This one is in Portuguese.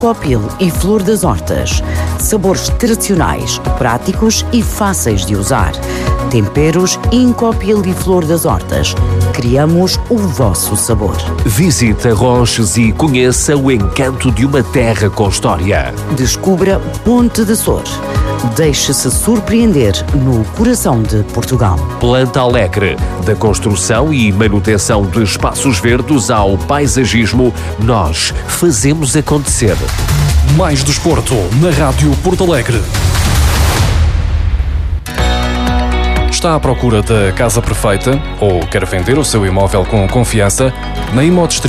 Incopil e Flor das Hortas. Sabores tradicionais, práticos e fáceis de usar. Temperos Incopil e Flor das Hortas. Criamos o vosso sabor. Visite Ronches e conheça o encanto de uma terra com história. Descubra Ponte de Sor. Deixe-se surpreender no coração de Portugal. Planta Alegre, da construção e manutenção de espaços verdes ao paisagismo, nós fazemos acontecer. Mais desporto na Rádio Porto Alegre. Está à procura da casa perfeita ou quer vender o seu imóvel com confiança? Na Imodistrito